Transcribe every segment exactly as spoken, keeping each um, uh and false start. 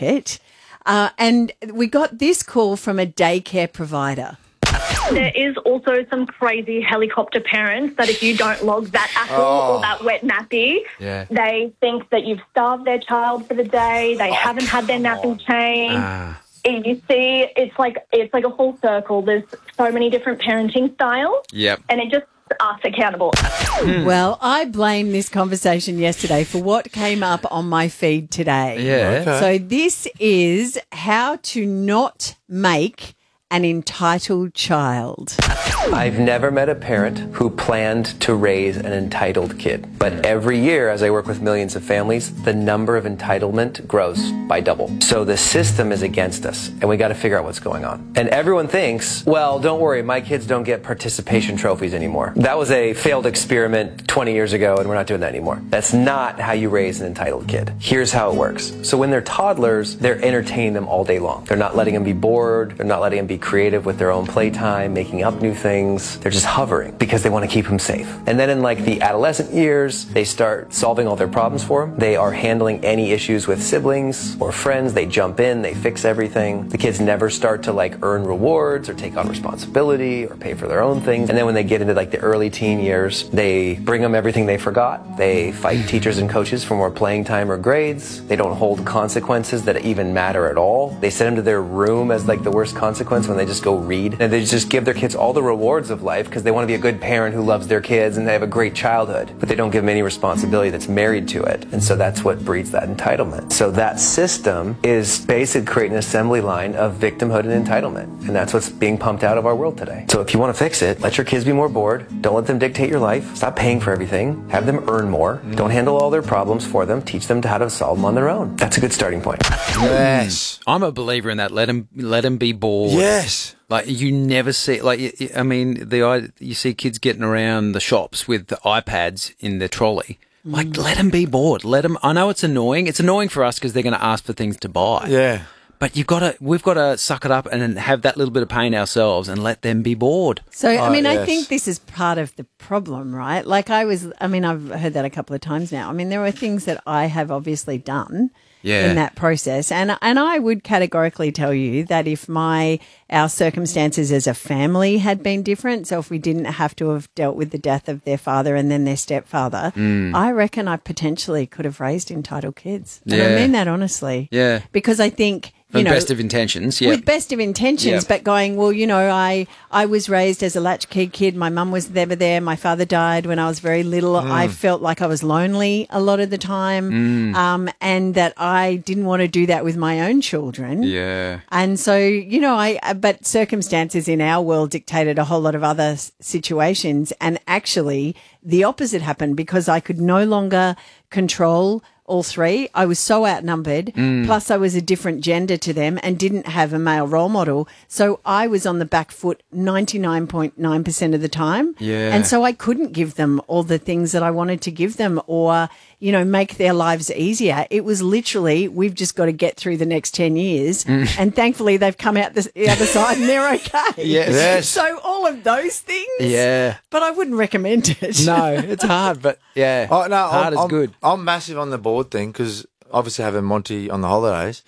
certificate. Uh, and we got this call from a daycare provider. There is also some crazy helicopter parents that if you don't log that apple Oh. or that wet nappy, Yeah. they think that you've starved their child for the day. They haven't had their napping changed. Ah. And You see, it's like it's like a full circle. There's so many different parenting styles, Yep. and it just us accountable. Well, I blame this conversation yesterday for what came up on my feed today. Yeah. Okay. So this is how to not make an entitled child. I've never met a parent who planned to raise an entitled kid. But every year, as I work with millions of families, the number of entitlement grows by double. So the system is against us, and we got to figure out what's going on. And everyone thinks, well, don't worry, my kids don't get participation trophies anymore. That was a failed experiment twenty years ago, and we're not doing that anymore. That's not how you raise an entitled kid. Here's how it works. So when they're toddlers, they're entertaining them all day long. They're not letting them be bored. They're not letting them be creative with their own playtime, making up new things. They're just hovering because they want to keep them safe. And then in like the adolescent years, they start solving all their problems for them. They are handling any issues with siblings or friends. They jump in, they fix everything. The kids never start to like earn rewards or take on responsibility or pay for their own things. And then when they get into like the early teen years, they bring them everything they forgot. They fight teachers and coaches for more playing time or grades. They don't hold consequences that even matter at all. They send them to their room as like the worst consequence when they just go read. And they just give their kids all the rewards of life because they want to be a good parent who loves their kids and they have a great childhood. But they don't give them any responsibility that's married to it. And so that's what breeds that entitlement. So that system is basically creating an assembly line of victimhood and entitlement. And that's what's being pumped out of our world today. So if you want to fix it, let your kids be more bored. Don't let them dictate your life. Stop paying for everything. Have them earn more. Mm. Don't handle all their problems for them. Teach them how to solve them on their own. That's a good starting point. Yes. I'm a believer in that. Let them, let them be bored. Yes. Like you never see, like y- y- I mean, the I- you see kids getting around the shops with the iPads in their trolley. Like, let them be bored. Let them. I know it's annoying. It's annoying for us because they're going to ask for things to buy. Yeah. But you've got to. We've got to suck it up and then have that little bit of pain ourselves and let them be bored. So, I Oh, mean, I yes. think this is part of the problem, right? Like I was, I mean, I've heard that a couple of times now. I mean, there are things that I have obviously done Yeah. in that process. And and I would categorically tell you that if my our circumstances as a family had been different, so if we didn't have to have dealt with the death of their father and then their stepfather, Mm. I reckon I potentially could have raised entitled kids. And Yeah. I mean that honestly. Yeah. Because I think, you From know, best of intentions. Yeah. with best of intentions, Yep. but going, well, you know, I, I was raised as a latchkey kid. My mum was never there. My father died when I was very little. I felt like I was lonely a lot of the time, um, and that I didn't want to do that with my own children. Yeah. And so, you know, I, but circumstances in our world dictated a whole lot of other s- situations. And actually the opposite happened because I could no longer control all three. I was so outnumbered. Plus I was a different gender to them and didn't have a male role model. So I was on the back foot ninety-nine point nine percent of the time. Yeah. And so I couldn't give them all the things that I wanted to give them or, you know, make their lives easier. It was literally, we've just got to get through the next ten years. And thankfully they've come out the, the other side and they're okay. Yes. Yes. So all of those things. Yeah. But I wouldn't recommend it. No, it's hard, but yeah. Oh, no, hard I'm, is I'm, good. I'm massive on the board thing because obviously having Monty on the holidays,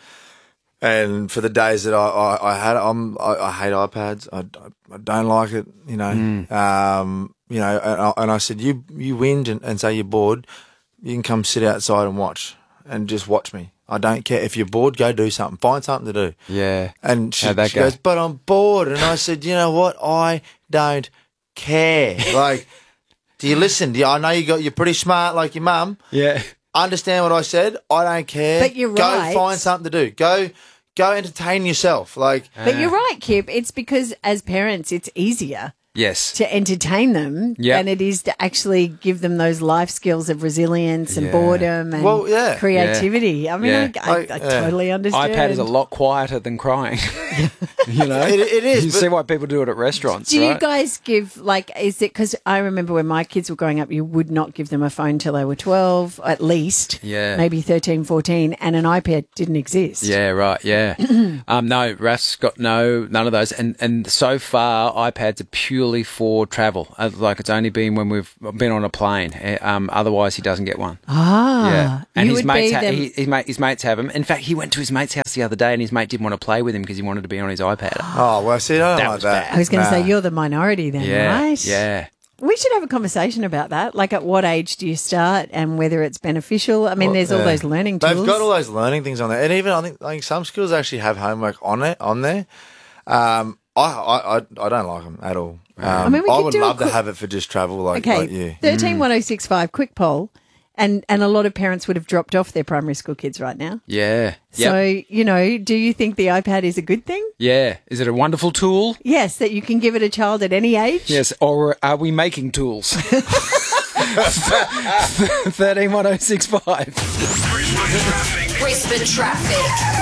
and for the days that I, I, I had, I'm I, I hate iPads. I, I, I don't like it. You know, Mm. um, you know, and I, and I said, you you whinge and, and say you're bored. You can come sit outside and watch and just watch me. I don't care if you're bored. Go do something. Find something to do. Yeah. And she, How'd that she go? goes, but I'm bored. And I said, you know what? I don't care. Like, do you listen? Do you, I know you got, you're pretty smart like your mum. Yeah. Understand what I said? I don't care. But you're Go right. find something to do. Go, go entertain yourself. Like, But you're right, Kip. It's because as parents, it's easier Yes. to entertain them Yep. than it is to actually give them those life skills of resilience and Yeah. boredom and Well, yeah. creativity. I mean, Yeah. I, I, Like, I yeah. totally understand. iPad is a lot quieter than crying. you know? It- it is, You but- see why people do it at restaurants, Do you right? guys give, like, is it, because I remember when my kids were growing up, you would not give them a phone till they were twelve, at least. Yeah. Maybe thirteen, fourteen, and an iPad didn't exist. Yeah, right. Yeah. um, no, Raf's got no none of those, and and so far iPads are purely for travel. Uh, Like it's only been when we've been on a plane. Uh, Um, otherwise, he doesn't get one. Ah, Yeah, and you his would mates, be ha- the- he, his, mate, his mates have him. In fact, he went to his mate's house the other day, and his mate didn't want to play with him because he wanted to be on his iPad. Oh, well, see, I don't That like was that. bad. I was going to Nah. say you're the minority then, yeah, right? yeah. We should have a conversation about that. Like, at what age do you start, and whether it's beneficial? I mean, Well, there's all yeah. those learning tools. They've got all those learning things on there, and even I think, I think some schools actually have homework on it on there. Um, I, I I I don't like them at all. Um, I, mean, we could would do a love quick- to have it for just travel, like, Okay, like you. thirteen one oh six five. Quick poll, and and a lot of parents would have dropped off their primary school kids right now. Yeah. So Yep. you know, do you think the iPad is a good thing? Yeah. Is it a wonderful tool? Yes, that you can give it a child at any age. Yes. Or are we making tools? thirteen one oh six five. Brisbane traffic.